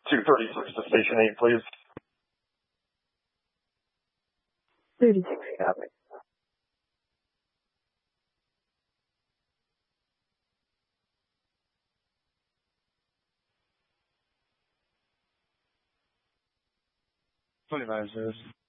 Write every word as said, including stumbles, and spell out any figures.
two thirty-six to Station eight, please. thirty-six, copy. twenty-nine, sir.